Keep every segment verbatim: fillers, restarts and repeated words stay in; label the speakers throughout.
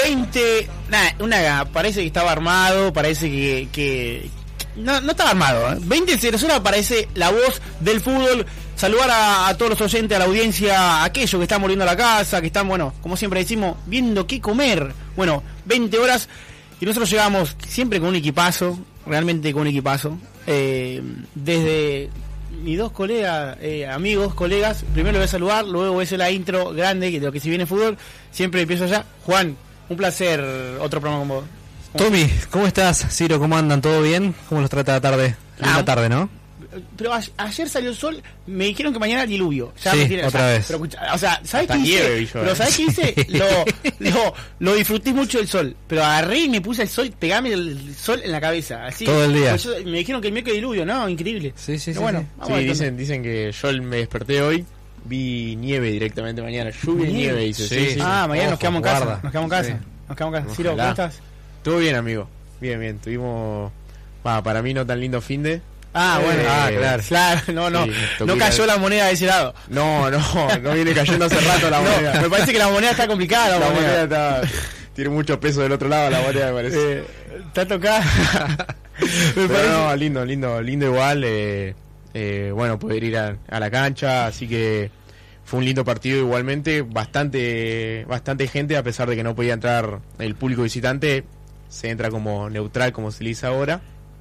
Speaker 1: veinte, nada, una, parece que estaba armado, parece que, que no, no estaba armado, ¿eh? veinte cero cero aparece la voz del fútbol. Saludar a, a todos los oyentes, a la audiencia, a aquellos que están volviendo a la casa, que están, bueno, como siempre decimos, viendo qué comer. Bueno, veinte horas y nosotros llegamos siempre con un equipazo, realmente con un equipazo. Eh, desde mis dos colegas, eh, amigos, colegas, primero lo voy a saludar, luego voy a hacer la intro grande de lo que si viene fútbol. Siempre empiezo allá. Juan, un placer, otro programa con vos.
Speaker 2: Tommy, ¿cómo estás? Ciro, ¿cómo andan? ¿Todo bien? ¿Cómo los trata la tarde? Linda
Speaker 1: Ah,
Speaker 2: tarde, ¿no?
Speaker 1: Pero a- ayer salió el sol, me dijeron que mañana diluvio. Ya
Speaker 2: Sí,
Speaker 1: me tiene-
Speaker 2: otra
Speaker 1: o sea,
Speaker 2: vez.
Speaker 1: Pero, escucha, o sea, ¿sabes
Speaker 3: Hasta
Speaker 1: qué
Speaker 3: nieve
Speaker 1: hice?
Speaker 3: vi yo,
Speaker 1: Pero
Speaker 3: eh.
Speaker 1: ¿sabes qué hice? Lo, lo, lo disfruté mucho el sol. Pero agarré y me puse el sol, pegame el sol en la cabeza. Así.
Speaker 2: Todo el día.
Speaker 1: Pues yo- me dijeron que el miércoles diluvio, ¿no? Increíble.
Speaker 2: Sí, sí,
Speaker 1: Pero
Speaker 2: sí,
Speaker 1: bueno,
Speaker 2: sí.
Speaker 1: vamos
Speaker 3: Sí,
Speaker 1: a ver qué
Speaker 3: dicen, dicen que yo me desperté hoy, vi nieve directamente mañana, lluvia y
Speaker 1: Nieve.
Speaker 3: nieve, dice.
Speaker 2: Sí,
Speaker 3: Sí, sí,
Speaker 2: sí.
Speaker 1: onda. Ah, mañana nos
Speaker 2: Ojo,
Speaker 1: quedamos en casa.
Speaker 2: guarda.
Speaker 1: Nos quedamos en casa.
Speaker 2: Sí.
Speaker 1: Nos quedamos en casa. Ciro,
Speaker 3: Ojalá.
Speaker 1: ¿cómo estás?
Speaker 3: Todo bien, amigo. Bien, bien. Tuvimos, bah, para mí no tan lindo fin de.
Speaker 1: Ah, bueno.
Speaker 3: Eh,
Speaker 1: ah, claro. Claro, no, no.
Speaker 3: sí,
Speaker 1: no
Speaker 3: tocó ir
Speaker 1: cayó
Speaker 3: al-
Speaker 1: la moneda de ese lado.
Speaker 3: No, no, no viene cayendo hace rato la
Speaker 1: No,
Speaker 3: moneda.
Speaker 1: me parece que la moneda está complicada. La,
Speaker 3: La
Speaker 1: moneda.
Speaker 3: moneda está, tiene mucho peso del otro lado, la moneda me parece.
Speaker 1: Eh, está tocada. me
Speaker 3: Pero
Speaker 1: parece.
Speaker 3: no, lindo, lindo, lindo igual. Eh, eh, bueno, poder ir a, a la cancha, así que fue un lindo partido igualmente. Bastante, bastante gente, a pesar de que no podía entrar el público visitante, se entra como neutral, como se le dice ahora.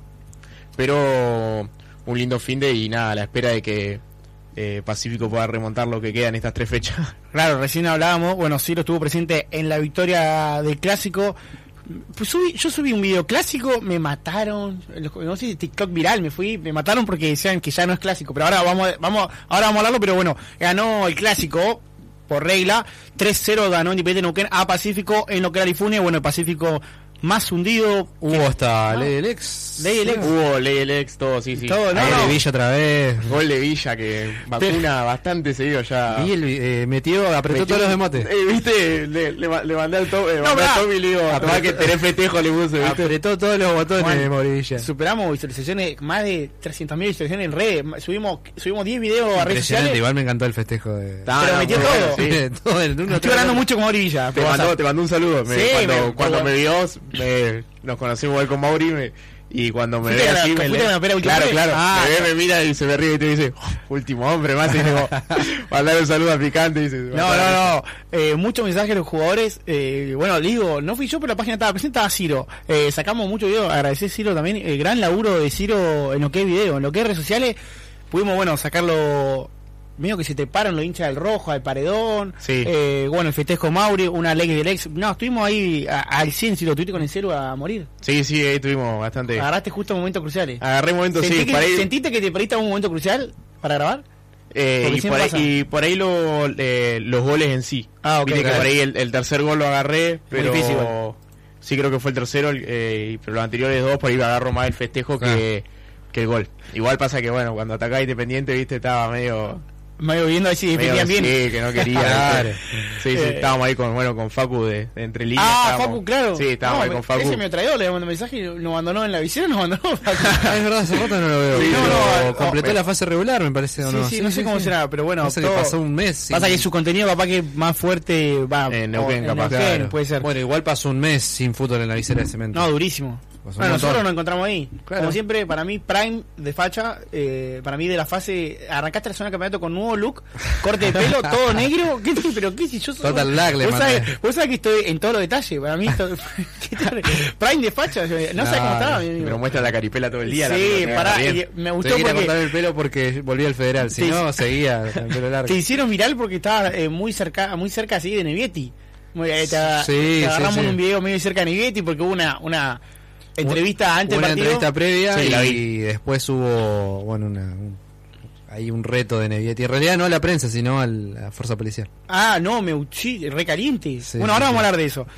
Speaker 3: Pero un lindo fin de y nada, a la espera de que eh, Pacífico pueda remontar lo que queda en estas tres fechas.
Speaker 1: Claro, recién hablábamos, bueno, Ciro estuvo presente en la victoria del clásico. Pues subí, yo subí un video clásico, me mataron, los- no sé si TikTok viral, me fui, me mataron porque decían que ya no es clásico, pero ahora vamos, a- vamos, ahora vamos a hablarlo, pero bueno, ganó el clásico por regla, tres cero ganó Independiente Neuquén a Pacífico en lo que era Lifune, bueno, el Pacífico más hundido.
Speaker 2: Hubo hasta
Speaker 1: Ah.
Speaker 2: Ley del Ex.
Speaker 1: Ley del Ex.
Speaker 3: Hubo ley del ex, todo, sí, sí.
Speaker 1: Todo, no,
Speaker 2: Ahí
Speaker 1: no.
Speaker 2: de Villa otra vez.
Speaker 3: Gol de Villa que vacuna bastante seguido ya.
Speaker 2: Y él eh, metió, apretó
Speaker 3: Metió-
Speaker 2: todos los demotes.
Speaker 3: Eh, viste, le, le, le mandé al Tommy, eh,
Speaker 1: No,
Speaker 3: mandé al
Speaker 1: pará.
Speaker 3: Tommy y le digo,
Speaker 2: Apretó-
Speaker 3: capaz que tenés festejo, le puse, viste.
Speaker 2: Apretó todos los botones
Speaker 1: Juan,
Speaker 2: de Morilla.
Speaker 1: Superamos visualizaciones, más de trescientas mil visualizaciones en redes, subimos, subimos diez videos a redes
Speaker 2: Impresionante,
Speaker 1: sociales.
Speaker 2: igual me encantó el festejo de...
Speaker 3: Ah,
Speaker 1: pero
Speaker 3: no,
Speaker 1: metió
Speaker 3: muy
Speaker 1: todo.
Speaker 3: bueno, sí.
Speaker 2: todo el uno
Speaker 1: Estoy
Speaker 2: tras
Speaker 1: hablando
Speaker 2: otro.
Speaker 1: mucho con Mauri Villa.
Speaker 3: Te
Speaker 1: pero vas a-
Speaker 3: mandó, te mandó un saludo. Me-
Speaker 1: Sí,
Speaker 3: cuando
Speaker 1: me-
Speaker 3: cuando
Speaker 1: me-
Speaker 3: me vio, me- nos conocimos igual con Mauri me- y cuando me
Speaker 1: Fuiste
Speaker 3: ve
Speaker 1: a la-
Speaker 3: así, me
Speaker 1: fuiste
Speaker 3: lee-
Speaker 1: a la pera última
Speaker 3: claro,
Speaker 1: vez.
Speaker 3: claro,
Speaker 1: Ah,
Speaker 3: me ve,
Speaker 1: claro.
Speaker 3: me mira y se me ríe y te dice, "Oh, último hombre más", y digo, mandar un saludo a Picante, dice.
Speaker 1: No, no, no. Eh, muchos mensajes de los jugadores. Eh, bueno, le digo, no fui yo, pero la página estaba presente, estaba Ciro. Eh, sacamos mucho video. Agradecer a Ciro también. El gran laburo de Ciro en lo que es video, en lo que es redes sociales. Pudimos, bueno, sacarlo. Medio que se te paran los hinchas del rojo, al paredón.
Speaker 3: Sí.
Speaker 1: Eh, bueno, el festejo Mauri, una ley del ex. No, estuvimos ahí a- al cien, Ciro. Tuviste con el cero a morir.
Speaker 3: Sí, sí, ahí tuvimos bastante.
Speaker 1: Agarraste justo en momentos cruciales.
Speaker 3: Agarré momentos,
Speaker 1: Sentí
Speaker 3: sí,
Speaker 1: que-
Speaker 3: para ir,
Speaker 1: ¿Sentiste que te perdiste a un momento crucial para grabar?
Speaker 3: eh,
Speaker 1: porque
Speaker 3: y,
Speaker 1: siempre
Speaker 3: por ahí,
Speaker 1: pasa.
Speaker 3: y por ahí lo, eh, los goles en sí.
Speaker 1: Ah, ok,
Speaker 3: Viste que
Speaker 1: claro.
Speaker 3: por ahí el, el tercer gol lo agarré, pero
Speaker 1: difícil,
Speaker 3: sí creo que fue el tercero, el- eh, y- pero los anteriores dos por ahí agarro más el festejo que, que el gol. Igual pasa que bueno, cuando atacaba Independiente, viste, estaba medio,
Speaker 1: Medio viendo ahí si
Speaker 3: medio
Speaker 1: defendían bien.
Speaker 3: sí, que no quería.
Speaker 2: Claro.
Speaker 3: ¿viste? Sí, sí,
Speaker 1: Eh.
Speaker 3: estábamos ahí con bueno con Facu de, de entre líneas.
Speaker 1: Ah,
Speaker 3: estábamos-
Speaker 1: Facu, claro.
Speaker 3: Sí, estábamos
Speaker 1: No,
Speaker 3: ahí
Speaker 1: me-
Speaker 3: con Facu.
Speaker 1: Ese me traidor, le mandó un mensaje y nos abandonó en la visera, nos abandonó. Facu.
Speaker 2: Ah, es verdad, hace rato no lo veo.
Speaker 3: Sí,
Speaker 2: pero
Speaker 1: no, no,
Speaker 2: completó
Speaker 1: no,
Speaker 2: la fase regular, me parece, ¿o
Speaker 1: Sí,
Speaker 2: no?
Speaker 1: sí, no sé cómo será, pero bueno,
Speaker 2: Pasa que
Speaker 1: todo-
Speaker 2: pasó un mes.
Speaker 1: Pasa
Speaker 2: sin-
Speaker 1: que su contenido capaz que más fuerte va
Speaker 3: En Neuquén,
Speaker 1: o-
Speaker 3: capaz.
Speaker 1: Neuquén,
Speaker 2: Claro.
Speaker 1: puede ser.
Speaker 2: Bueno, igual pasó un mes sin fútbol en la visera de cemento.
Speaker 1: No, durísimo.
Speaker 2: Pasó un
Speaker 1: Bueno,
Speaker 2: montón.
Speaker 1: nosotros nos encontramos ahí.
Speaker 2: Claro.
Speaker 1: Como siempre, para mí, Prime de facha, eh, para mí de la fase, arrancaste la zona de campeonato con nuevo look, corte de pelo, todo negro. ¿Qué, pero qué si yo soy.
Speaker 2: Total lag le
Speaker 1: vos sabés,
Speaker 2: mandé.
Speaker 1: vos sabés que estoy en todos los detalles. Para mí, esto- ¿qué tal? Prime de facha, yo- no sé cómo
Speaker 2: No,
Speaker 1: estaba, mi amigo.
Speaker 3: Pero muestra la caripela todo el día. la
Speaker 1: Sí,
Speaker 3: pelota,
Speaker 1: pará,
Speaker 3: bien.
Speaker 1: y me gustó
Speaker 2: Tenía que ir a
Speaker 1: porque
Speaker 2: cortar el pelo porque volví al federal, si
Speaker 1: Sí,
Speaker 2: no, seguía con el pelo largo.
Speaker 1: te hicieron viral porque estaba eh, muy cerca, muy cerca así de Nevietti. Muy, eh, te,
Speaker 2: Sí,
Speaker 1: te
Speaker 2: sí,
Speaker 1: agarramos
Speaker 2: sí.
Speaker 1: en un video medio cerca de Nevietti porque hubo una, una entrevista antes
Speaker 2: una
Speaker 1: del partido.
Speaker 2: entrevista previa
Speaker 3: Sí, la vi.
Speaker 2: y después hubo, bueno, una, un, hay un reto de Nevietti. En realidad no a la prensa, sino a la fuerza policial.
Speaker 1: Ah, no, me sí, recaliente.
Speaker 2: Sí,
Speaker 1: bueno,
Speaker 2: sí,
Speaker 1: ahora
Speaker 2: sí.
Speaker 1: vamos a hablar de eso.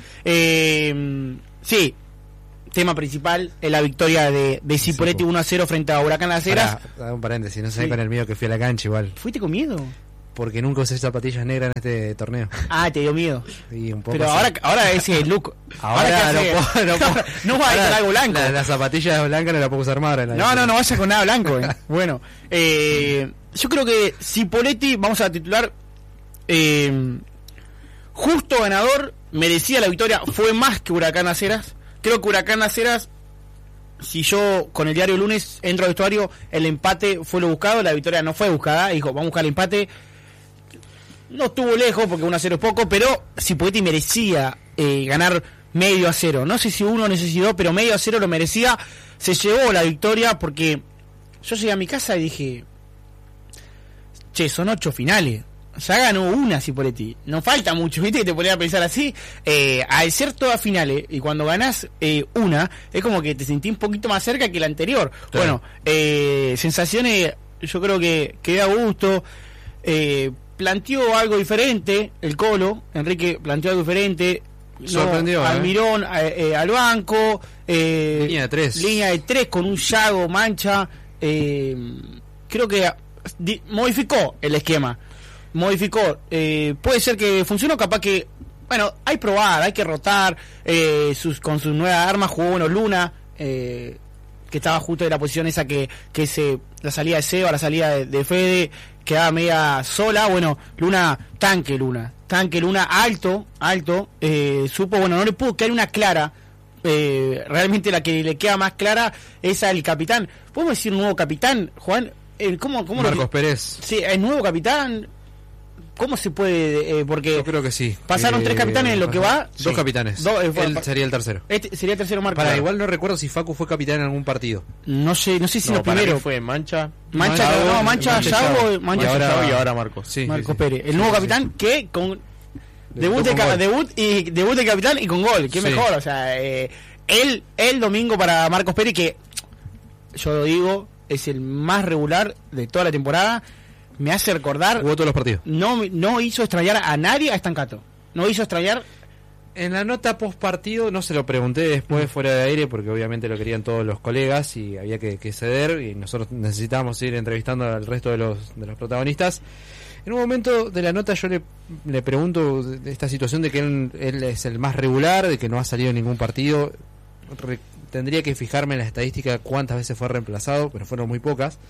Speaker 1: Eh, sí, tema principal es la victoria de, de Cipoletti
Speaker 2: Sí, po.
Speaker 1: uno a cero frente a Huracán Las Heras.
Speaker 2: Pará, hago un paréntesis, no sé
Speaker 1: Sí.
Speaker 2: con el mío que fui a la cancha igual.
Speaker 1: ¿Fuiste con miedo?
Speaker 2: Porque nunca usé zapatillas negras en este torneo.
Speaker 1: Ah, te dio miedo.
Speaker 2: Y un poco
Speaker 1: Pero
Speaker 2: así.
Speaker 1: ahora, ahora ese look.
Speaker 2: Ahora
Speaker 1: ¿qué
Speaker 2: no
Speaker 1: hace?
Speaker 2: puedo, no puedo.
Speaker 1: No va a ir con algo blanco.
Speaker 2: La- las zapatillas blancas no las puedo usar más ahora en la
Speaker 1: No, no, no vaya con nada blanco. eh. Bueno, eh, yo creo que Cipoletti, vamos a titular, eh, justo ganador merecía la victoria, fue más que Huracán Las Heras. Creo que Huracán Las Heras, si yo con el diario lunes entro al vestuario, el empate fue lo buscado, la victoria no fue buscada, dijo, vamos a buscar el empate. No estuvo lejos porque uno a cero es poco, pero Cipoletti merecía eh, ganar medio a cero. No sé si uno necesitó, pero medio a cero lo merecía. Se llevó la victoria porque yo llegué a mi casa y dije, che, son ocho finales. Ya ganó una Cipoletti. No falta mucho, ¿viste? Que te ponía a pensar así. Eh, al ser todas finales y cuando ganás eh, una, es como que te sentís un poquito más cerca que la anterior. Claro. Bueno, eh, sensaciones, yo creo que, que da gusto. Eh, planteó algo diferente el Colo. Enrique planteó algo diferente.
Speaker 2: Sorprendió.
Speaker 1: No, Almirón eh, eh, al banco. Eh,
Speaker 2: línea de tres.
Speaker 1: Línea de tres con un Yago, Mancha. Eh, creo que di, modificó el esquema. Modificó, eh, puede ser que funcionó, capaz que, bueno, hay que probar, hay que rotar, eh, sus, con sus nuevas armas jugó bueno Luna, eh, que estaba justo en la posición esa que, que se, la salida de Seba, la salida de, de Fede, quedaba media sola, bueno, Luna, tanque Luna, tanque Luna, alto, alto, eh, supo, bueno, no le pudo quedar una clara, eh, realmente la que le queda más clara es al capitán. ¿Podemos decir nuevo capitán, Juan? Eh, ¿cómo, cómo
Speaker 2: Marcos
Speaker 1: lo,
Speaker 2: Pérez.
Speaker 1: Sí, el nuevo capitán. ¿Cómo se puede? Eh, porque
Speaker 2: yo creo que sí.
Speaker 1: Pasaron
Speaker 2: eh,
Speaker 1: tres capitanes en lo que va.
Speaker 2: Dos sí. capitanes.
Speaker 1: Do, eh,
Speaker 2: Él sería el tercero.
Speaker 1: Este sería el tercero Marcos.
Speaker 2: Para igual no recuerdo si Facu fue capitán en algún partido.
Speaker 1: No sé, no sé si
Speaker 3: no,
Speaker 1: los primeros
Speaker 3: fue Mancha.
Speaker 1: Mancha,
Speaker 3: Mancha
Speaker 1: no, Mancha, Yago, Mancha,
Speaker 3: y ahora,
Speaker 1: Yago,
Speaker 3: y ahora Marcos.
Speaker 2: Sí,
Speaker 1: Marcos
Speaker 2: sí, sí.
Speaker 1: Pérez, el
Speaker 2: sí,
Speaker 1: nuevo
Speaker 2: sí,
Speaker 1: capitán
Speaker 2: sí.
Speaker 1: que con debut
Speaker 2: de,
Speaker 1: de, debut y debut de capitán y con gol, qué
Speaker 2: sí.
Speaker 1: mejor, o sea, eh, el el domingo para Marcos Pérez, que yo lo digo, es el más regular de toda la temporada. Me hace recordar.
Speaker 2: Jugó todos los partidos.
Speaker 1: No, no hizo extrañar a nadie a Estancato. No hizo extrañar.
Speaker 2: En la nota post partido, no se lo pregunté después fuera de aire, porque obviamente lo querían todos los colegas y había que, que ceder. Y nosotros necesitábamos ir entrevistando al resto de los, de los protagonistas. En un momento de la nota yo le, le pregunto de esta situación de que él, él es el más regular, de que no ha salido en ningún partido. Re, tendría que fijarme en la estadística cuántas veces fue reemplazado, pero fueron muy pocas.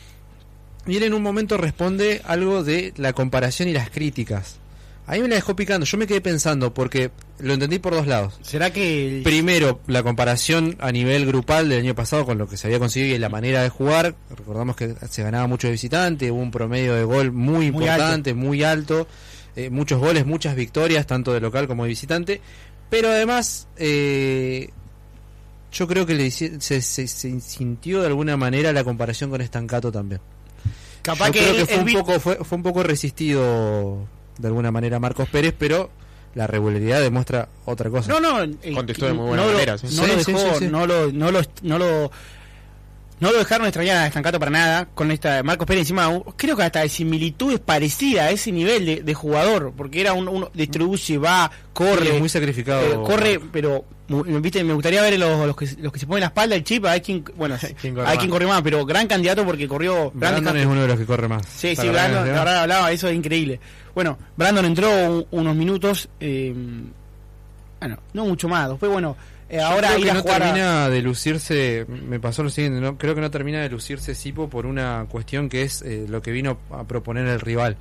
Speaker 2: Y él en un momento responde algo de la comparación y las críticas. Ahí me la dejó picando. Yo me quedé pensando, porque lo entendí por dos lados.
Speaker 1: ¿Será que el...
Speaker 2: Primero, la comparación a nivel grupal del año pasado con lo que se había conseguido y la manera de jugar. Recordamos que se ganaba mucho de visitante, hubo un promedio de gol muy, muy importante, alto. muy alto. Eh, muchos goles, muchas victorias, tanto de local como de visitante. Pero además, eh, yo creo que le, se, se, se sintió de alguna manera la comparación con Estancato también.
Speaker 1: Capaz
Speaker 2: Yo
Speaker 1: que,
Speaker 2: creo
Speaker 1: el,
Speaker 2: que fue
Speaker 1: el
Speaker 2: un
Speaker 1: bit...
Speaker 2: poco fue, fue un poco resistido de alguna manera Marcos Pérez, pero la regularidad demuestra otra cosa.
Speaker 1: No, no, el,
Speaker 3: contestó de muy buena
Speaker 1: no
Speaker 3: manera.
Speaker 1: Lo,
Speaker 3: ¿sí?
Speaker 1: No
Speaker 2: sí,
Speaker 1: lo
Speaker 2: sí,
Speaker 1: dejó,
Speaker 2: sí, sí.
Speaker 1: no lo, no lo, no lo, no lo dejaron extrañar a Estancato para nada. Con esta Marcos Pérez encima, creo que hasta de similitudes parecida a ese nivel de, de jugador, porque era uno, uno distribuye, va, corre,
Speaker 2: Sí, es muy sacrificado.
Speaker 1: eh, corre, pero viste, me gustaría ver los, los que los que se ponen la espalda el chip, hay quien, bueno,
Speaker 3: ¿Quién
Speaker 1: hay
Speaker 3: corre
Speaker 1: quien
Speaker 3: más?
Speaker 1: corre más, pero gran candidato porque corrió.
Speaker 2: Brandon es uno de los que corre más.
Speaker 1: Sí, sí,
Speaker 2: Para
Speaker 1: Brandon,
Speaker 2: la
Speaker 1: la verdad hablaba, eso es increíble. Bueno, Brandon entró un, unos minutos, eh, bueno, no mucho más. Después, bueno, eh, ahora
Speaker 2: creo
Speaker 1: ir
Speaker 2: que
Speaker 1: a
Speaker 2: no
Speaker 1: jugar
Speaker 2: termina
Speaker 1: a...
Speaker 2: de lucirse, me pasó lo siguiente, no creo que no termina de lucirse Sipo por una cuestión que es eh, lo que vino a proponer el rival.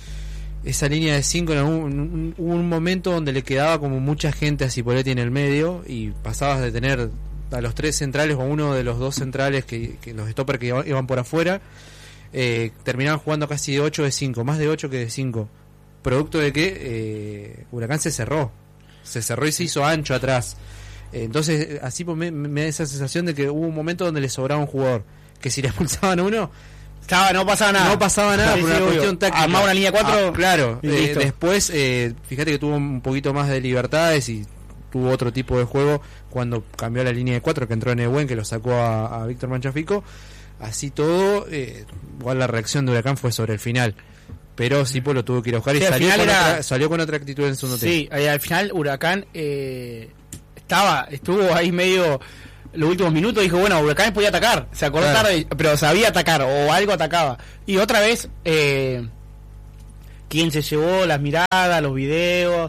Speaker 2: Esa línea de cinco, hubo un, un, un momento donde le quedaba como mucha gente a Cipoletti en el medio y pasabas de tener a los tres centrales o a uno de los dos centrales que, que los stoppers que iban por afuera, eh, terminaban jugando casi de ocho de cinco, más de ocho que de cinco, producto de que eh, Huracán se cerró se cerró y se hizo ancho atrás. eh, entonces así me, me da esa sensación de que hubo un momento donde le sobraba un jugador, que si le expulsaban a uno
Speaker 1: Estaba, no pasaba nada.
Speaker 2: no pasaba nada
Speaker 1: Sí,
Speaker 2: por
Speaker 1: sí,
Speaker 2: una
Speaker 1: obvio.
Speaker 2: cuestión táctica.
Speaker 1: Armaba una línea cuatro.
Speaker 2: Ah, claro.
Speaker 1: y
Speaker 2: Eh,
Speaker 1: listo.
Speaker 2: después, eh, fíjate que tuvo un poquito más de libertades y tuvo otro tipo de juego cuando cambió la línea de cuatro, que entró en Ehuen, que lo sacó a, a Víctor Manchafico. Así todo, eh, igual la reacción de Huracán fue sobre el final. Pero Sipo lo tuvo que ir a buscar,
Speaker 1: Sí,
Speaker 2: y
Speaker 1: al
Speaker 2: salió
Speaker 1: final
Speaker 2: con,
Speaker 1: era-
Speaker 2: otra, salió con otra actitud en el segundo
Speaker 1: Sí, ahí al final Huracán eh, estaba, estuvo ahí medio los últimos minutos, dijo, bueno, Huracán podía atacar, se acordó
Speaker 2: Claro.
Speaker 1: tarde, pero sabía atacar, o algo atacaba. Y otra vez, eh, ¿quién se llevó las miradas, los videos?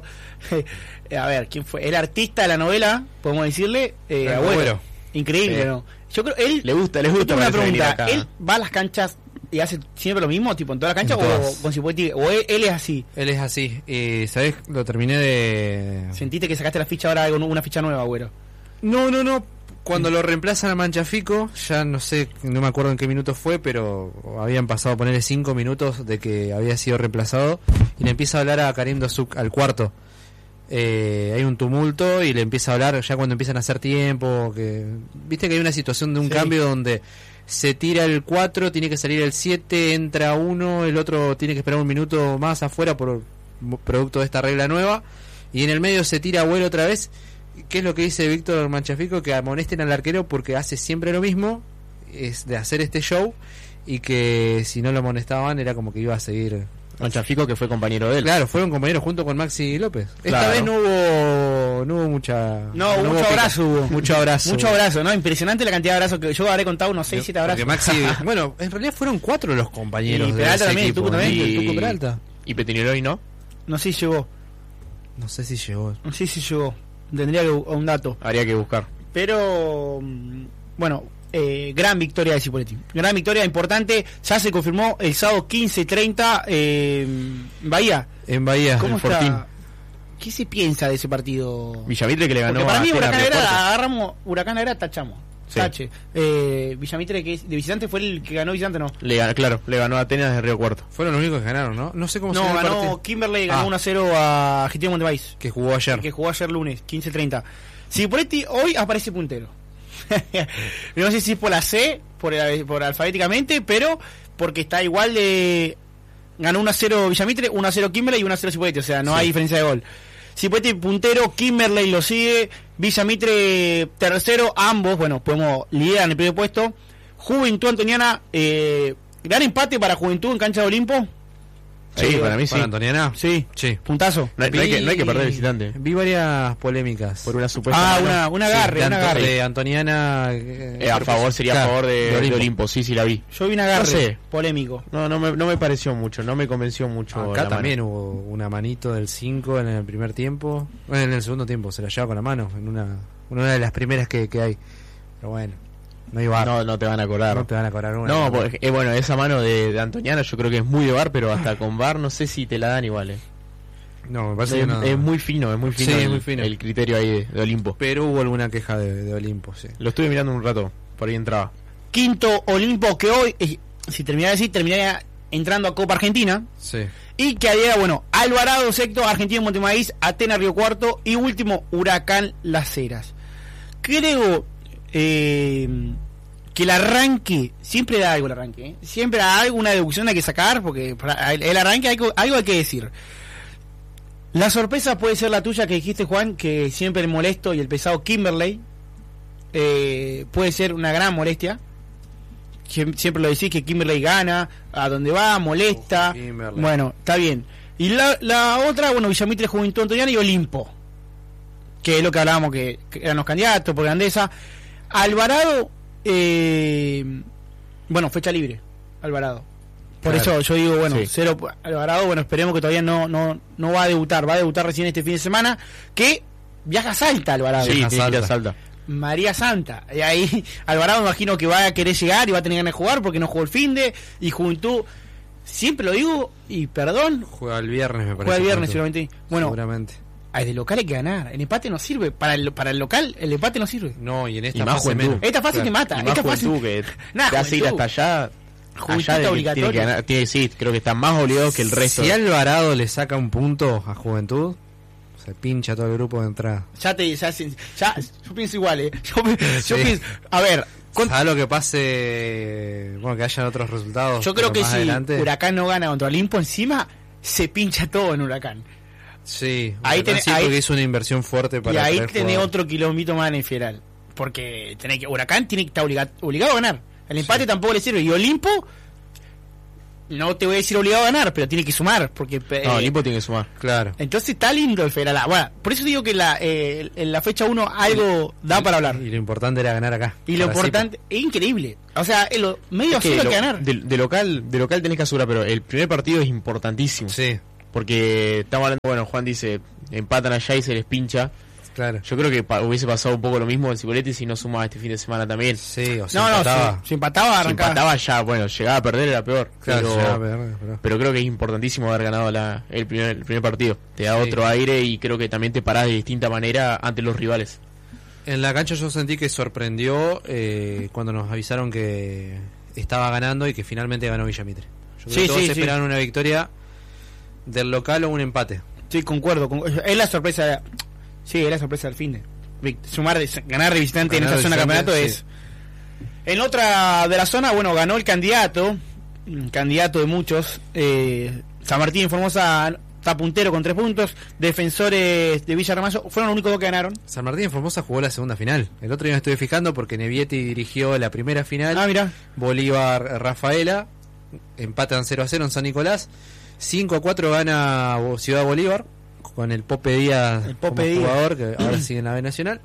Speaker 1: A ver, ¿quién fue? El artista de la novela, podemos decirle, eh,
Speaker 2: Franco
Speaker 1: Agüero.
Speaker 2: Agüero.
Speaker 1: Increíble,
Speaker 3: Sí.
Speaker 1: ¿no? Yo creo, él...
Speaker 3: Le gusta, le
Speaker 1: yo
Speaker 3: gusta
Speaker 1: tengo una
Speaker 3: parece venir
Speaker 1: pregunta,
Speaker 3: acá.
Speaker 1: él va a las canchas y hace siempre lo mismo, tipo en toda la cancha,
Speaker 2: En
Speaker 1: o
Speaker 2: todas.
Speaker 1: con Cipoletti, o él, él es así?
Speaker 2: Él es así. Eh, ¿Sabés? Lo terminé de...
Speaker 1: ¿Sentiste que sacaste la ficha ahora, algo- una ficha nueva, güero?
Speaker 2: No, no, no. Cuando lo reemplazan a Manchafico, ya no sé, no me acuerdo en qué minuto fue, pero habían pasado a ponerle cinco minutos de que había sido reemplazado. Y le empieza a hablar a Karim Dosuk al cuarto. Eh, hay un tumulto y le empieza a hablar ya cuando empiezan a hacer tiempo. Que viste que hay una situación de un
Speaker 1: Sí.
Speaker 2: cambio donde se tira el cuatro, tiene que salir el siete, entra uno, el otro tiene que esperar un minuto más afuera por producto de esta regla nueva. Y en el medio se tira Agüero otra vez. ¿Qué es lo que dice Víctor Manchafico? Que amonesten al arquero porque hace siempre lo mismo, es de hacer este show, y que si no lo amonestaban era como que iba a seguir.
Speaker 3: Manchafico, que fue compañero de él.
Speaker 2: Claro, fueron compañeros junto con Maxi López. Esta
Speaker 3: Claro.
Speaker 2: vez no hubo no hubo mucha
Speaker 1: No,
Speaker 2: hubo
Speaker 1: mucho
Speaker 2: pica.
Speaker 1: abrazo hubo.
Speaker 2: mucho abrazo
Speaker 1: Mucho abrazo, ¿no? Impresionante la cantidad de abrazos que yo habré contado, unos seis, siete abrazos.
Speaker 2: Porque Maxi, bueno, en realidad fueron cuatro los compañeros
Speaker 1: Y
Speaker 2: de
Speaker 1: Peralta
Speaker 2: ese
Speaker 1: también,
Speaker 2: equipo,
Speaker 1: Tucu
Speaker 2: ¿no?
Speaker 1: también.
Speaker 2: Y Tucu Peralta.
Speaker 3: Y Petinelli, ¿no?
Speaker 1: No sé si llegó,
Speaker 2: No sé si llegó.
Speaker 1: no sé si llegó. Tendría que un dato.
Speaker 3: Habría que buscar.
Speaker 1: Pero, mm, bueno, eh, gran victoria de Cipoletti. Gran victoria importante. Ya se confirmó el sábado quince treinta eh, Bahía.
Speaker 2: En Bahía.
Speaker 1: ¿Cómo
Speaker 3: en Fortín.
Speaker 1: está? ¿Qué se piensa de ese partido?
Speaker 3: Villamitre, que le ganó
Speaker 1: Porque para
Speaker 3: a
Speaker 1: mí
Speaker 3: Atenas
Speaker 1: Huracán
Speaker 3: Río
Speaker 1: era,
Speaker 3: Cuarto.
Speaker 1: agarramos Huracán era, tachamos.
Speaker 3: Sí.
Speaker 1: Tache. Eh, Villamitre, que es de visitante, fue el que ganó visitante, ¿no?
Speaker 3: Le ganó, claro, le ganó a Atenas de Río Cuarto.
Speaker 2: Fueron los únicos que ganaron, ¿no? No sé cómo se
Speaker 1: No,
Speaker 2: llama el
Speaker 1: ganó
Speaker 2: partido.
Speaker 1: Kimberley, ganó
Speaker 2: Ah.
Speaker 1: uno a cero a Argentino Montevideo,
Speaker 2: Que jugó ayer.
Speaker 1: que jugó ayer lunes, quince treinta. Cipoletti hoy aparece puntero. No sé si es por la C, por, el- por alfabéticamente, pero porque está igual de... Ganó uno a cero Villamitre, uno a cero Kimberley y uno a cero Cipoletti, o sea, no
Speaker 3: Sí.
Speaker 1: hay diferencia de gol. Cipoletti puntero, Kimberley lo sigue, Villamitre tercero, ambos, bueno, podemos liderar en el primer puesto. Juventud Antoniana, eh, gran empate para Juventud en cancha de Olimpo.
Speaker 3: Sí,
Speaker 1: Eh,
Speaker 3: para mí sí.
Speaker 2: ¿Para Antoniana?
Speaker 1: Sí,
Speaker 2: Sí.
Speaker 1: puntazo.
Speaker 3: No, hay- no hay que, no hay que perder visitante.
Speaker 2: Vi varias polémicas.
Speaker 3: Por una supuesta
Speaker 1: Ah,
Speaker 3: mano.
Speaker 1: una, un
Speaker 2: Sí,
Speaker 1: agarre,
Speaker 2: de
Speaker 1: un
Speaker 2: Anto-
Speaker 1: agarre.
Speaker 2: de Antoniana. eh,
Speaker 3: Eh, a favor, sería
Speaker 2: claro,
Speaker 3: a favor de,
Speaker 2: de
Speaker 3: de
Speaker 2: Olimpo.
Speaker 3: Olimpo. Sí, sí, la vi.
Speaker 1: Yo vi un agarre
Speaker 3: No sé.
Speaker 1: polémico.
Speaker 3: No, no me, no me pareció mucho, no me convenció mucho. la
Speaker 2: Acá
Speaker 3: mano.
Speaker 2: también hubo una manito del cinco en el primer tiempo. Bueno, en el segundo tiempo se la lleva con la mano. En una, una de las primeras que, que hay. Pero bueno, no hay bar.
Speaker 3: No, no te van a cobrar.
Speaker 2: No te van a cobrar una.
Speaker 3: No, porque, eh, bueno, esa mano de, de Antoniana yo creo que es muy de bar, pero hasta con bar no sé si te la dan igual. eh.
Speaker 2: No, me parece
Speaker 3: Es,
Speaker 2: que no.
Speaker 3: es muy fino, es muy fino,
Speaker 2: Sí,
Speaker 3: el,
Speaker 2: es muy fino.
Speaker 3: el criterio ahí de, de Olimpo.
Speaker 2: Pero hubo alguna queja de, de Olimpo, sí.
Speaker 3: Lo estuve mirando un rato, por ahí entraba.
Speaker 1: Quinto Olimpo que hoy, eh, si terminara así, terminaría entrando a Copa Argentina.
Speaker 2: Sí.
Speaker 1: Y que haría, bueno, Alvarado sexto, Argentino Montevideo, Atenas Río Cuarto y último Huracán Las Heras. Creo eh, que el arranque, siempre da algo el arranque, ¿eh? Siempre da algo, una deducción hay que sacar, porque para el, el arranque hay, algo hay que decir. La sorpresa puede ser la tuya que dijiste, Juan, que siempre el molesto y el pesado Kimberley eh, puede ser una gran molestia. Siem- Siempre lo decís que Kimberley gana, a donde va, molesta.
Speaker 2: Uf, Kimberley.
Speaker 1: Bueno, está bien. Y la, la otra, bueno, Villamitre, Juventud Antoniana y Olimpo, que es lo que hablábamos, que, que eran los candidatos por grandeza. Alvarado, eh, bueno, fecha libre, Alvarado. Por
Speaker 3: Claro.
Speaker 1: eso yo digo, bueno,
Speaker 3: Sí.
Speaker 1: cero Alvarado, bueno, esperemos que todavía no, no, no va a debutar, va a debutar recién este fin de semana, que viaja a Salta Alvarado.
Speaker 3: Sí,
Speaker 2: Deja
Speaker 3: tiene que ir a
Speaker 2: Salta.
Speaker 3: Salta.
Speaker 1: María Santa. Y ahí Alvarado me imagino que va a querer llegar y va a tener ganas de jugar porque no jugó el finde. Y Juventud, siempre lo digo, y perdón,
Speaker 2: Juega el viernes, me parece.
Speaker 1: juega el viernes
Speaker 2: Juventud.
Speaker 1: seguramente. Bueno,
Speaker 2: Seguramente.
Speaker 1: hay de local hay que ganar. El empate no sirve. Para el, para el local, el empate no sirve.
Speaker 2: No, y en esta
Speaker 3: Y más
Speaker 2: fase
Speaker 3: Juventud.
Speaker 2: menos.
Speaker 1: Esta fase
Speaker 2: Claro.
Speaker 1: te mata.
Speaker 3: Y más
Speaker 1: Esta fase.
Speaker 3: Juventud que
Speaker 1: Nah,
Speaker 3: te hace ir
Speaker 1: Juventud.
Speaker 3: hasta allá.
Speaker 1: Juventud
Speaker 3: allá de que
Speaker 1: obligatorio.
Speaker 3: tiene que ganar, tiene, sí, creo que está más obligado que el resto.
Speaker 2: Si Alvarado le saca un punto a Juventud, se pincha todo el grupo de entrada.
Speaker 1: Ya te. Ya, ya- yo pienso igual, ¿eh? Yo, yo
Speaker 2: Sí.
Speaker 1: pienso. A ver, con-
Speaker 2: Ojalá lo que pase, bueno, que hayan otros resultados.
Speaker 1: yo creo
Speaker 2: pero
Speaker 1: que
Speaker 2: más
Speaker 1: si
Speaker 2: adelante.
Speaker 1: Huracán no gana contra Olimpo, encima se pincha todo en Huracán.
Speaker 2: Sí,
Speaker 1: Ahí
Speaker 2: Huracán
Speaker 1: tenés-
Speaker 2: sí,
Speaker 1: ahí-
Speaker 2: porque hizo una inversión fuerte para
Speaker 1: Y ahí
Speaker 2: traer
Speaker 1: tenés
Speaker 2: jugadores.
Speaker 1: otro kilómetro más en el Federal. Porque tenés que Huracán tiene que estar obliga- obligado a ganar. El empate
Speaker 2: Sí.
Speaker 1: tampoco le sirve. Y Olimpo, no te voy a decir obligado a ganar, pero tiene que sumar. Porque eh,
Speaker 3: No, Olimpo tiene que sumar.
Speaker 2: Claro.
Speaker 1: entonces está lindo el Federal. Ah, bueno, por eso digo que la, eh, en la fecha uno algo da para hablar.
Speaker 2: Y lo importante era ganar acá.
Speaker 1: Y lo
Speaker 2: para
Speaker 1: importante, es increíble. O sea, es lo medio
Speaker 3: Es que
Speaker 1: solo hay
Speaker 3: lo-
Speaker 1: que ganar.
Speaker 3: de, de local, de local tenés que asegurar, pero el primer partido es importantísimo.
Speaker 2: Sipa. Sí.
Speaker 3: Porque estamos hablando, bueno, Juan dice, empatan allá y se les pincha.
Speaker 2: Claro.
Speaker 3: Yo creo que pa- hubiese pasado un poco lo mismo en Cipolletti si no sumaba este fin de semana también.
Speaker 2: Sí, o
Speaker 1: No,
Speaker 2: sea,
Speaker 1: no,
Speaker 2: empataba.
Speaker 1: si, si empataba,
Speaker 3: Si
Speaker 1: arrancaba.
Speaker 3: empataba ya, bueno, llegaba a perder era peor.
Speaker 2: Claro,
Speaker 3: pero,
Speaker 2: llegaba a perder, pero-
Speaker 3: pero creo que es importantísimo haber ganado la, el, primer, el primer partido. Te da
Speaker 2: Sí.
Speaker 3: otro aire y creo que también te parás de distinta manera ante los rivales.
Speaker 2: En la cancha yo sentí que sorprendió eh, cuando nos avisaron que estaba ganando y que finalmente ganó Villamitre. Yo creo
Speaker 1: Sí,
Speaker 2: que todos
Speaker 1: sí, sí.
Speaker 2: esperaban una victoria del local o un empate.
Speaker 1: Sí, concuerdo. con- es la sorpresa. Sí, es la sorpresa del fin de. Vic- Sumar, ganar de visitante
Speaker 2: Ganar
Speaker 1: en esta
Speaker 2: de
Speaker 1: zona de campeonato
Speaker 2: visitante,
Speaker 1: es. En otra de la zona, bueno, ganó el candidato, un candidato de muchos. Eh, San Martín en Formosa está puntero con tres puntos. Defensores de Villa Ramallo fueron los únicos dos que ganaron.
Speaker 2: San Martín en Formosa jugó la segunda final. El otro día me estuve fijando porque Nevietti dirigió la primera final.
Speaker 1: Ah, mira.
Speaker 2: Bolívar Rafaela empatan cero a cero en San Nicolás. cinco a cuatro gana Bo- Ciudad Bolívar con el Pope Díaz
Speaker 1: El Pope
Speaker 2: como
Speaker 1: Díaz.
Speaker 2: jugador que ahora sigue en la B Nacional.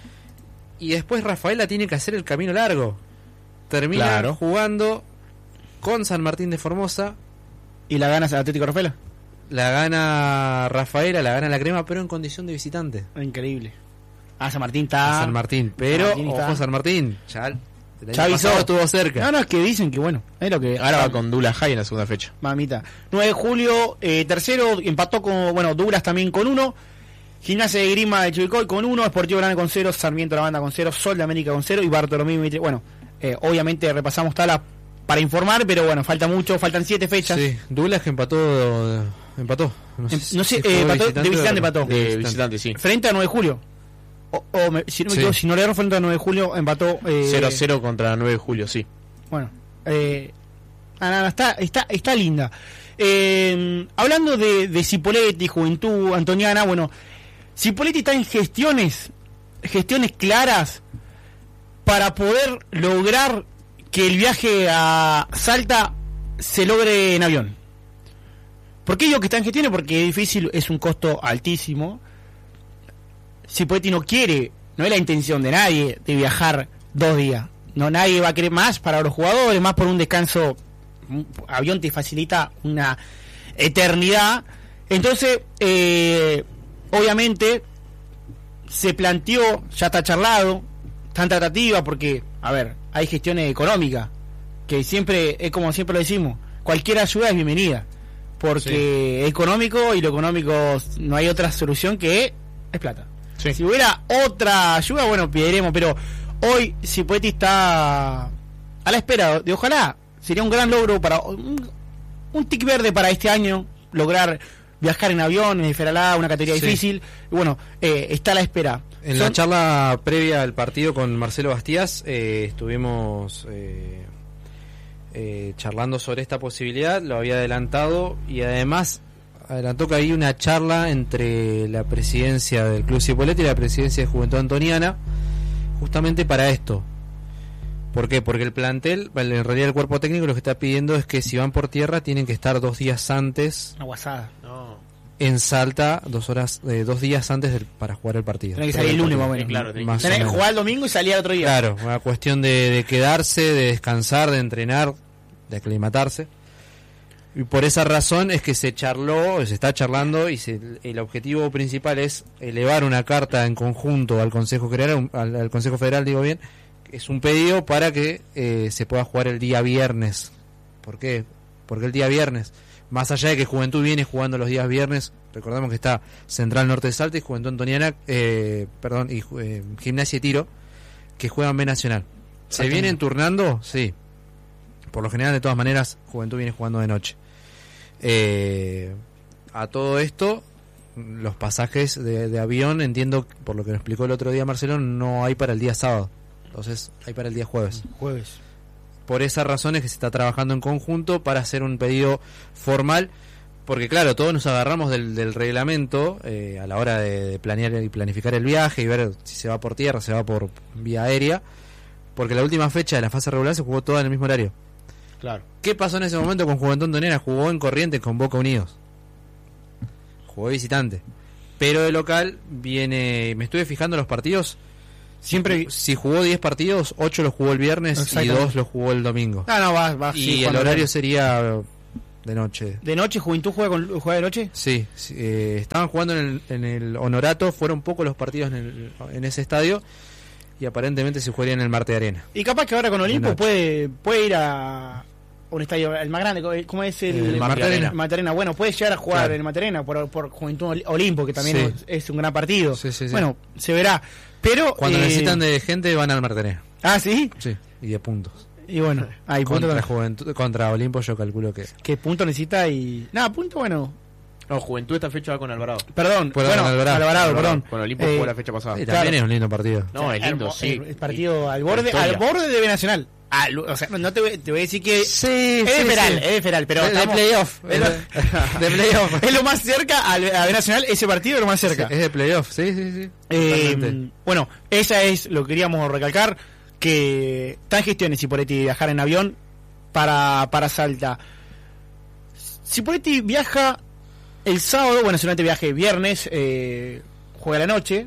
Speaker 2: Y después Rafaela tiene que hacer el camino largo. Termina
Speaker 3: Claro.
Speaker 2: jugando con San Martín de Formosa.
Speaker 1: Y la ganas al Atlético Rafaela.
Speaker 2: La gana Rafaela, la gana la Crema, pero en condición de visitante.
Speaker 1: Increíble. Ah, San Martín está.
Speaker 2: San Martín, pero
Speaker 1: San Martín está-
Speaker 2: ojo San Martín, ya, el año
Speaker 1: Ya avisó.
Speaker 2: pasado estuvo cerca.
Speaker 1: No, no, es que dicen que bueno. Es lo que.
Speaker 3: Ahora va con Dula High en la segunda fecha.
Speaker 1: Mamita. nueve de julio, eh, tercero, empató con, bueno, Douglas también con uno. Gimnasia de Grima de Chivilcoy con uno. Sportivo Grande con cero. Sarmiento La Banda con cero. Sol de América con cero. Y Bartolomé Mitre. Bueno, eh, obviamente repasamos tabla para informar, pero bueno, falta mucho. Faltan siete fechas.
Speaker 2: Sí, Douglas que empató, empató. No
Speaker 1: Em,
Speaker 2: sé,
Speaker 1: no sé,
Speaker 2: si
Speaker 1: eh,
Speaker 2: fue
Speaker 1: empató- de visitante
Speaker 2: o-
Speaker 1: empató.
Speaker 2: de
Speaker 3: De
Speaker 2: visitante.
Speaker 3: visitante, sí.
Speaker 1: Frente a nueve de julio. O, o me- si no me
Speaker 2: Sí.
Speaker 1: equivoco, si no le erro, frente a nueve de julio empató. Eh,
Speaker 3: cero a cero contra nueve de julio, sí.
Speaker 1: Bueno, eh, ah, nada, está, está, está linda. Eh, hablando de, de Cipolletti, Juventud, Antoniana, bueno, Cipolletti está en gestiones, gestiones claras para poder lograr que el viaje a Salta se logre en avión. ¿Por qué digo que está en gestiones? Porque es difícil, es un costo altísimo. Cipolletti no quiere, no es la intención de nadie de viajar dos días. No, nadie va a querer más para los jugadores, más por un descanso. Un avión te facilita una eternidad. Entonces, eh, obviamente, se planteó, ya está charlado, está en tratativa, porque, a ver, hay gestiones económicas, que siempre, es como siempre lo decimos, cualquier ayuda es bienvenida, porque es económico y lo económico no hay otra solución que es plata.
Speaker 3: Sí.
Speaker 1: Si hubiera otra ayuda, bueno, pediremos, pero hoy Cipolletti está a la espera de, ojalá, sería un gran logro para un, un tic verde para este año, lograr viajar en avión, en Esferalá, una categoría
Speaker 2: Sí.
Speaker 1: difícil, y bueno, eh, está a la espera.
Speaker 2: En
Speaker 1: Son-
Speaker 2: la charla previa al partido con Marcelo Bastías eh, estuvimos eh, eh, charlando sobre esta posibilidad, lo había adelantado y además adelantó que hay una charla entre la presidencia del Club Cipolletti y la presidencia de Juventud Antoniana justamente para esto. ¿Por qué? Porque el plantel, en realidad el cuerpo técnico lo que está pidiendo es que si van por tierra tienen que estar dos días antes
Speaker 1: Una guasada.
Speaker 3: No.
Speaker 2: en Salta, dos horas, eh, dos días antes del, para jugar el partido.
Speaker 1: Tenés que salir el lunes más o menos.
Speaker 3: Sí, claro, tenés que
Speaker 2: Más o
Speaker 1: Tenés que
Speaker 2: menos.
Speaker 1: jugar el domingo y salir al otro día.
Speaker 2: Claro, una cuestión de, de quedarse, de descansar, de entrenar, de aclimatarse. Y por esa razón es que se charló, se está charlando y se, el objetivo principal es elevar una carta en conjunto al Consejo Federal, al, al Consejo Federal, digo bien, es un pedido para que eh, se pueda jugar el día viernes. ¿Por qué? Porque el día viernes, más allá de que Juventud viene jugando los días viernes, recordemos que está Central Norte de Salta y Juventud Antoniana, eh, perdón, y eh, Gimnasia y Tiro, que juegan B Nacional. ¿Se vienen turnando? Sí. Por lo general, de todas maneras, Juventud viene jugando de noche. Eh, a todo esto, los pasajes de, de avión, entiendo, por lo que me explicó el otro día Marcelo, no hay para el día sábado. Entonces, hay para el día jueves.
Speaker 1: Jueves.
Speaker 2: Por esa razón es que se está trabajando en conjunto para hacer un pedido formal, porque claro, todos nos agarramos del, del reglamento eh, a la hora de, de planear y planificar el viaje y ver si se va por tierra, se va por vía aérea, porque la última fecha de la fase regular se jugó toda en el mismo horario.
Speaker 1: Claro.
Speaker 2: ¿Qué pasó en ese momento con Juventud Antoniana? Jugó en Corrientes con Boca Unidos. Jugó de visitante. Pero de local viene... Me estuve fijando los partidos.
Speaker 1: Siempre.
Speaker 2: Si jugó diez partidos, ocho los jugó el viernes y
Speaker 1: Exactamente.
Speaker 2: dos los jugó el domingo.
Speaker 1: No, no, va, va.
Speaker 2: Y
Speaker 1: sí,
Speaker 2: el
Speaker 1: cuando-
Speaker 2: horario sería de noche.
Speaker 1: ¿De noche? ¿Juventud juega, con, juega de noche?
Speaker 2: Sí, sí eh, estaban jugando en el, en el Honorato, fueron pocos los partidos en, el, en ese estadio y aparentemente se jugaría en el Marte Arena.
Speaker 1: Y capaz que ahora con Olimpo puede puede ir a un estadio, el más grande, ¿cómo es el,
Speaker 2: el Marte Arena?
Speaker 1: Marte Arena. Bueno, puede llegar a jugar
Speaker 2: claro.
Speaker 1: en el Marte Arena por, por Juventud Olimpo, que también
Speaker 2: sí.
Speaker 1: es, es un gran partido.
Speaker 2: Sí, sí, sí.
Speaker 1: Bueno, se verá. Pero
Speaker 2: cuando
Speaker 1: eh,
Speaker 2: necesitan de gente van al Marte Arena.
Speaker 1: Ah, ¿sí?
Speaker 2: Sí, y de puntos.
Speaker 1: Y bueno, hay
Speaker 2: contra
Speaker 1: puntos.
Speaker 2: Juventud, contra Olimpo yo calculo que...
Speaker 1: ¿Qué punto necesita? Y nada, punto bueno.
Speaker 3: No, Juventud esta fecha va con Alvarado.
Speaker 1: Perdón,
Speaker 2: Fuera
Speaker 1: bueno,
Speaker 2: con Alvarado.
Speaker 1: Alvarado,
Speaker 3: Alvarado.
Speaker 1: perdón.
Speaker 3: Con Olimpo
Speaker 1: Eh,
Speaker 3: jugó la fecha pasada.
Speaker 2: Sí, también
Speaker 1: claro.
Speaker 2: es un lindo partido.
Speaker 3: No, es lindo,
Speaker 1: Hermo-
Speaker 3: sí.
Speaker 1: El, el partido al borde,
Speaker 3: Historia.
Speaker 1: al borde de B Nacional. Al- o sea, no te voy, te voy a decir que
Speaker 2: Sí,
Speaker 1: es de Feral, es de Feral, pero
Speaker 2: de, de
Speaker 1: estamos-
Speaker 2: playoff.
Speaker 1: es lo-
Speaker 2: de playoff.
Speaker 1: es lo más cerca al, a B Nacional, ese partido es lo más cerca.
Speaker 2: Sí, es de playoff, sí, sí, sí.
Speaker 1: Eh,
Speaker 2: Totalmente.
Speaker 1: bueno, esa es lo que queríamos recalcar, que está en gestiones Cipoletti viajar en avión para, para Salta. Cipoletti viaja el sábado, bueno, seguramente viaje viernes, eh, juega la noche,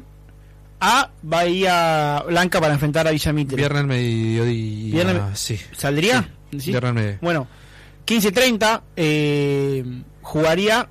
Speaker 1: a Bahía Blanca para enfrentar a Villa Mitre.
Speaker 2: Viernes mediodía.
Speaker 1: Viernes-
Speaker 2: sí.
Speaker 1: ¿Saldría?
Speaker 2: Sí,
Speaker 1: ¿Sí?
Speaker 2: viernes mediodía.
Speaker 1: Bueno, quince treinta eh, jugaría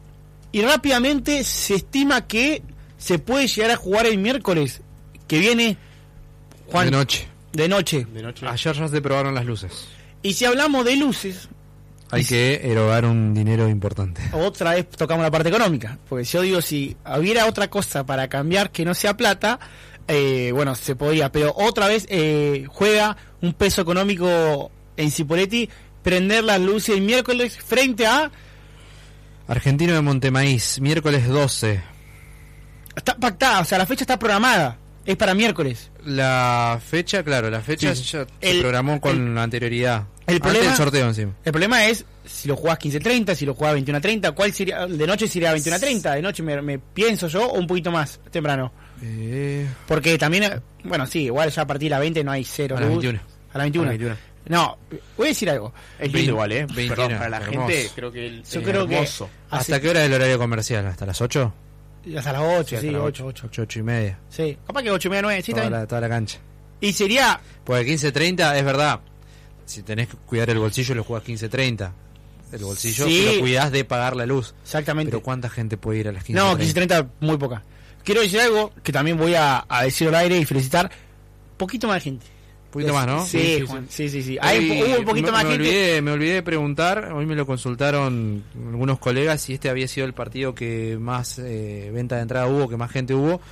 Speaker 1: y rápidamente se estima que se puede llegar a jugar el miércoles que viene, Juan,
Speaker 2: De noche.
Speaker 1: de noche.
Speaker 3: De noche.
Speaker 2: Ayer ya se probaron las luces.
Speaker 1: Y si hablamos de luces,
Speaker 2: Hay que erogar un dinero importante.
Speaker 1: otra vez tocamos la parte económica, porque si yo digo, si hubiera otra cosa para cambiar que no sea plata, eh, bueno, se podría, pero otra vez eh, juega un peso económico en Cipoletti, prender las luces el miércoles frente a...
Speaker 2: Argentino de Montemaíz, miércoles doce.
Speaker 1: Está pactada, o sea, la fecha está programada, es para miércoles.
Speaker 2: La fecha, claro, la fecha
Speaker 1: Sí.
Speaker 2: ya
Speaker 1: El-
Speaker 2: se programó con
Speaker 1: el-
Speaker 2: anterioridad.
Speaker 1: el
Speaker 2: Antes
Speaker 1: problema-
Speaker 2: del sorteo encima.
Speaker 1: El problema es si lo jugás quince treinta, si lo jugás veintiuno treinta, ¿cuál sería? De noche sería veintiuno treinta, de noche me, me pienso yo, o un poquito más temprano.
Speaker 2: Eh,
Speaker 1: Porque también, eh, bueno, sí, igual ya a partir de las veinte no hay cero.
Speaker 2: a las
Speaker 1: luz.
Speaker 2: veintiuno.
Speaker 1: A las veintiuno.
Speaker 3: A las veintiuno.
Speaker 1: No, voy a decir algo.
Speaker 3: Es lindo
Speaker 2: Vein-
Speaker 3: igual, ¿eh?
Speaker 2: veintiuno,
Speaker 3: Perdón, para la
Speaker 2: hermoso.
Speaker 3: gente creo que el,
Speaker 1: Yo
Speaker 3: es
Speaker 1: creo que-
Speaker 3: hermoso.
Speaker 2: ¿Hasta
Speaker 1: Así-
Speaker 2: qué hora es el horario comercial? ¿Hasta las ocho?
Speaker 1: Hasta las ocho,
Speaker 3: Sí, hasta
Speaker 1: sí,
Speaker 3: las
Speaker 1: ocho, ocho.
Speaker 2: ocho, ocho y media.
Speaker 1: Sí, capaz que ocho y media, nueve, sí,
Speaker 2: toda,
Speaker 1: también.
Speaker 2: la, toda la cancha.
Speaker 1: Y sería,
Speaker 2: Porque quince treinta es verdad. Si tenés que cuidar el bolsillo, lo jugás quince treinta. El bolsillo
Speaker 1: Sí.
Speaker 2: lo cuidás de pagar la luz.
Speaker 1: exactamente.
Speaker 2: Pero ¿cuánta gente puede ir a las quince
Speaker 1: No, quince treinta, muy poca. Quiero decir algo que también voy a, a decir al aire y felicitar. Poquito más de gente.
Speaker 2: Un poquito más, ¿no?
Speaker 1: Sí,
Speaker 3: Sí, sí,
Speaker 1: Juan, sí, sí, sí. Hay,
Speaker 2: Hoy
Speaker 1: hubo un poquito
Speaker 2: me,
Speaker 1: más
Speaker 2: me
Speaker 1: gente.
Speaker 2: Olvidé, me olvidé de preguntar, hoy me lo consultaron algunos colegas si este había sido el partido que más eh, venta de entrada hubo, que más gente hubo.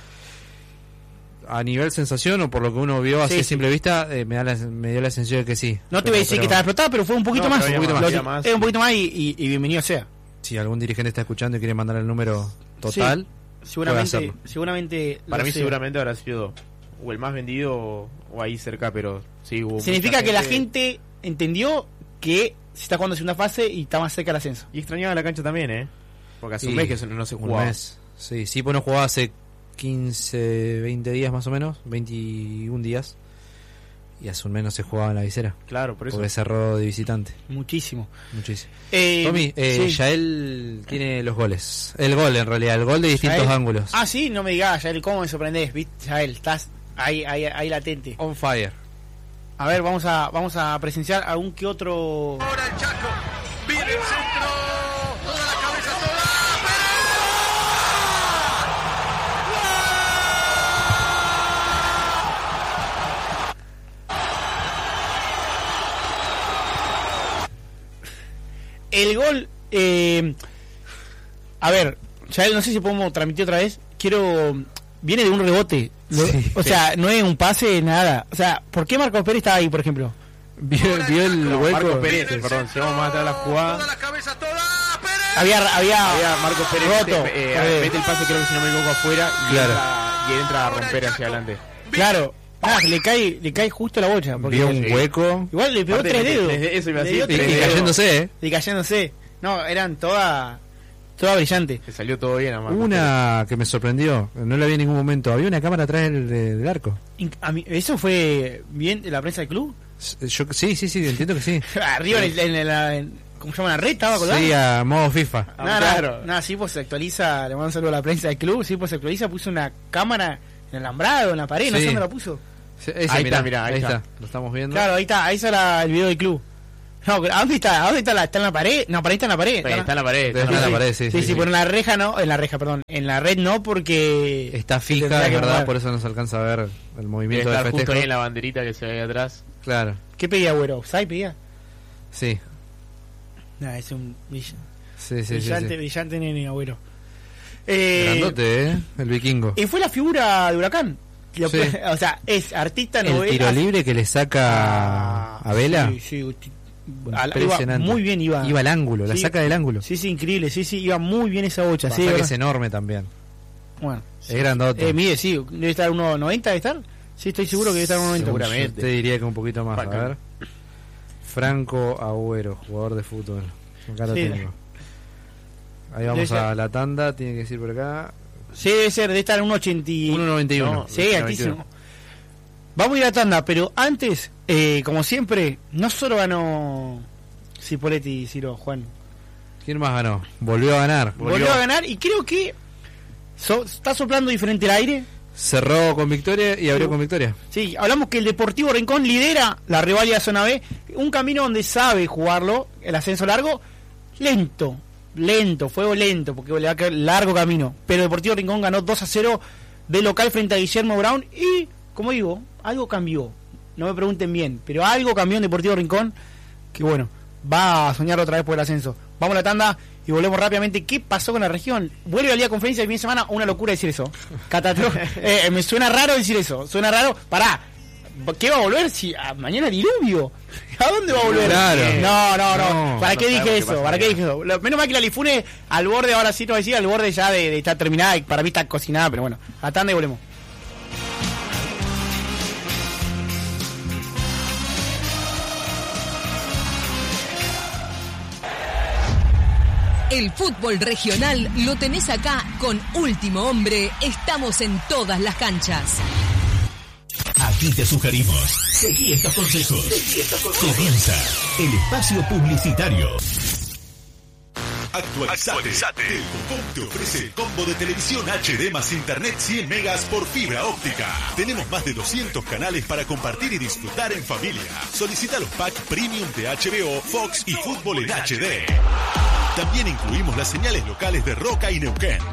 Speaker 2: A nivel sensación o por lo que uno vio así
Speaker 1: Sí,
Speaker 2: a
Speaker 1: sí.
Speaker 2: simple vista, eh, me, da la, me dio la sensación de que sí.
Speaker 1: No te voy a decir
Speaker 2: Pero-
Speaker 1: que estaba explotada, pero fue un poquito
Speaker 3: No,
Speaker 1: más.
Speaker 3: pero
Speaker 2: había
Speaker 1: Lo-
Speaker 2: más,
Speaker 3: había más.
Speaker 1: Era un poquito más y, y- y bienvenido sea.
Speaker 2: Si algún dirigente está escuchando y quiere mandar el número total,
Speaker 1: Seguramente,
Speaker 2: hacerlo.
Speaker 1: seguramente.
Speaker 3: Para
Speaker 1: lo
Speaker 3: mí
Speaker 1: sea.
Speaker 3: seguramente habrá sido o el más vendido o, o ahí cerca, pero sí hubo
Speaker 1: Significa
Speaker 3: mucha
Speaker 1: que la gente entendió que se está jugando segunda fase y está más cerca del ascenso.
Speaker 3: Y extrañaba la cancha también, ¿eh? Porque hace
Speaker 2: Sí,
Speaker 3: un mes que eso no se
Speaker 2: un
Speaker 3: jugaba.
Speaker 2: mes. Sí, sí, pues no jugaba hace quince, veinte días más o menos, veintiún días. Y hace un mes no se jugaba en la visera.
Speaker 3: Claro, por eso.
Speaker 2: Porque cerró de visitante.
Speaker 1: Muchísimo.
Speaker 2: Muchísimo.
Speaker 1: Eh,
Speaker 2: Tommy, eh,
Speaker 1: sí.
Speaker 2: Yael tiene los goles. El gol, en realidad, el gol de distintos
Speaker 1: Yael.
Speaker 2: ángulos.
Speaker 1: Ah, sí, no me digas, Yael, cómo me sorprendés, ¿viste? Yael, estás ahí, ahí, ahí latente.
Speaker 2: On fire.
Speaker 1: A ver, vamos a, vamos a presenciar algún que otro.
Speaker 4: Ahora el Chaco, viene el centro, toda la cabeza, toda.
Speaker 1: El gol, eh, a ver, Yael, no sé si podemos transmitir otra vez. Quiero, viene de un rebote. Lo-
Speaker 2: Sí.
Speaker 1: o sea, no es un pase, nada. O sea, ¿por qué Marcos Pérez estaba ahí, por ejemplo?
Speaker 2: Vio, vio el
Speaker 3: No,
Speaker 2: hueco.
Speaker 3: Marcos Pérez,
Speaker 4: Viene el
Speaker 3: perdón, si vamos más atrás de la
Speaker 4: centro,
Speaker 3: jugada.
Speaker 4: toda la cabeza, toda. Pérez.
Speaker 1: Había, había,
Speaker 3: Había Marcos Pérez
Speaker 1: roto.
Speaker 3: mete, eh,
Speaker 1: Eh,
Speaker 3: mete el pase, creo que si no me equivoco, afuera y,
Speaker 2: Claro.
Speaker 3: entra, y entra a romper hacia adelante.
Speaker 1: Claro. Ah, le cae, le cae justo la bocha. Porque
Speaker 2: Vio un
Speaker 3: Sí.
Speaker 2: hueco.
Speaker 1: igual le pegó
Speaker 3: Aparte,
Speaker 1: tres
Speaker 3: le-
Speaker 1: dedos.
Speaker 3: le- eso iba a
Speaker 1: Le
Speaker 3: decir,
Speaker 1: dio
Speaker 2: Y,
Speaker 1: tres
Speaker 2: y
Speaker 3: dedos.
Speaker 2: cayéndose, ¿eh?
Speaker 1: Y cayéndose. No, eran toda, toda brillante.
Speaker 3: Se salió todo bien a Marcos
Speaker 2: Una que me sorprendió, no la vi en ningún momento. Había una cámara atrás del, del arco.
Speaker 1: Inc- a mí- ¿Eso fue bien de la prensa del club?
Speaker 2: Yo, sí, sí, sí, entiendo que sí.
Speaker 1: Arriba en, el, en, la- en- ¿cómo se llama? La red estaba colgada.
Speaker 2: Sí, a modo FIFA.
Speaker 3: Ah,
Speaker 1: Nada,
Speaker 3: claro.
Speaker 1: nada, nada, sí, pues se actualiza, le mando un saludo a la prensa del club, sí, pues se actualiza, puso una cámara en el alambrado, en la pared, no
Speaker 2: Sí.
Speaker 1: sé dónde la puso.
Speaker 2: Sí, ese,
Speaker 3: Ahí
Speaker 2: mirá,
Speaker 3: está, mirá, ahí está.
Speaker 2: Lo estamos viendo.
Speaker 1: Claro, ahí está, ahí está la- el video del club. No, ¿a dónde está? ¿A dónde está la, está en la pared? No, para ahí está en la pared.
Speaker 3: Está, está en la pared.
Speaker 2: Está
Speaker 3: Está
Speaker 2: en la
Speaker 3: sí,
Speaker 2: pared,
Speaker 3: sí.
Speaker 2: sí,
Speaker 1: Sí,
Speaker 2: sí.
Speaker 1: sí, pero en la reja no, en la reja, perdón, en la red no porque
Speaker 2: Está fija,
Speaker 1: tendrá
Speaker 2: es
Speaker 1: que
Speaker 2: verdad,
Speaker 1: mover.
Speaker 2: por eso no se alcanza a ver el
Speaker 3: Debe
Speaker 2: movimiento del
Speaker 3: estar justo
Speaker 2: festejo.
Speaker 3: ahí en la banderita que se ve ahí atrás.
Speaker 2: Claro,
Speaker 1: ¿Qué pedía, güero? ¿Sai pedía?
Speaker 2: sí.
Speaker 1: No, es un brill-
Speaker 2: Sí, sí, sí,
Speaker 1: brillante,
Speaker 2: sí.
Speaker 1: brillante nene, agüero. Eh,
Speaker 2: Grandote, ¿eh? El vikingo.
Speaker 1: y fue la figura de Huracán. Lo-
Speaker 2: Sí.
Speaker 1: O sea, es artista,
Speaker 2: El
Speaker 1: novela.
Speaker 2: tiro libre que le saca a Vela.
Speaker 1: Sí, sí, uti- a la- iba
Speaker 2: Impresionante.
Speaker 1: muy bien, iba.
Speaker 2: Iba al ángulo, la
Speaker 1: Sí.
Speaker 2: saca del ángulo.
Speaker 1: Sí, sí, increíble. Sí, sí, iba muy bien esa bocha.
Speaker 2: Pasa
Speaker 1: Sí,
Speaker 2: que
Speaker 1: ¿verdad?
Speaker 2: es enorme también.
Speaker 1: Bueno,
Speaker 2: Es grandote.
Speaker 1: eh, mide, sí, debe estar uno noventa, debe estar. Sí, estoy seguro que debe estar uno noventa.
Speaker 3: Seguramente.
Speaker 2: Yo te diría que un poquito más. A
Speaker 3: Acá.
Speaker 2: ver. Franco Agüero, jugador de fútbol. Acá lo
Speaker 1: Sí.
Speaker 2: tengo. Ahí
Speaker 1: Debe
Speaker 2: vamos
Speaker 1: ser.
Speaker 2: a la tanda, tiene que decir por acá.
Speaker 1: Sí, debe ser, debe estar en un ochenta. y-
Speaker 2: uno noventa y uno.
Speaker 3: No.
Speaker 1: Sí, altísimo. Vamos a ir a tanda, pero antes, eh, como siempre, no solo ganó Cipoletti y Ciro, Juan.
Speaker 2: ¿Quién más ganó? Volvió a ganar.
Speaker 1: Volvió, a ganar y creo que so- está soplando diferente el aire.
Speaker 2: Cerró con victoria y abrió
Speaker 1: Uh.
Speaker 2: con victoria.
Speaker 1: Sí, hablamos que el Deportivo Rincón lidera la rivalidad Zona B, un camino donde sabe jugarlo, el ascenso largo, lento, lento, fuego lento, porque le va a quedar largo camino. Pero Deportivo Rincón ganó dos a cero de local frente a Guillermo Brown y, como digo, algo cambió. No me pregunten bien, pero algo cambió en Deportivo Rincón, que bueno, va a soñar otra vez por el ascenso. Vamos a la tanda y volvemos rápidamente. ¿Qué pasó con la región? Vuelve al día de conferencia el fin de semana, una locura decir eso. Catastro- eh, me suena raro decir eso, suena raro. Pará, ¿qué va a volver si a- mañana diluvio? ¿A dónde va a volver?
Speaker 2: Claro.
Speaker 1: No, no, no.
Speaker 2: No,
Speaker 1: ¿Para
Speaker 3: no
Speaker 1: qué
Speaker 3: sabemos
Speaker 1: dije
Speaker 3: qué
Speaker 1: eso?
Speaker 3: pasa
Speaker 1: ¿Para qué
Speaker 3: ahí.
Speaker 1: dije eso? Lo- menos mal que la Lifune al borde, ahora sí te voy a decir, al borde ya de, de estar terminada y para mí está cocinada, pero bueno, a tanda y volvemos.
Speaker 5: El fútbol regional lo tenés acá con Último Hombre. Estamos en todas las canchas.
Speaker 6: Aquí te sugerimos. Seguí estos consejos. Comienza el espacio publicitario.
Speaker 4: Actualizate. Telcom te ofrece el combo de televisión H D más internet cien megas por fibra óptica. Tenemos más de doscientos canales para compartir y disfrutar en familia. Solicita los packs premium de H B O, Fox y Fútbol en H D. También incluimos las señales locales de Roca y Neuquén.